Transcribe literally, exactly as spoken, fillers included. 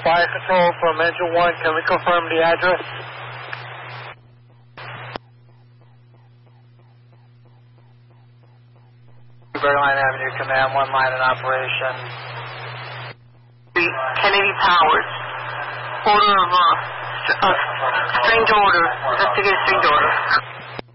Fire control from engine one. Can we confirm the address? Bergline Avenue, Command one line in operation. Kennedy Towers. Order of, uh, uh strange order. Investigate strange order.